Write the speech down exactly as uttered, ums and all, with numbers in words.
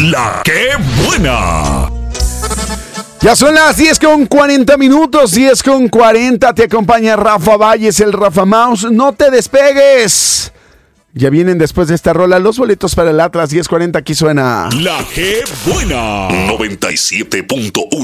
La que buena. Ya son las diez con cuarenta minutos, diez con cuarenta, te acompaña Rafa Valles, el Rafa Mouse, no te despegues. Ya vienen después de esta rola los boletos para el Atlas diez cuarenta, aquí suena La que buena. noventa y siete punto uno.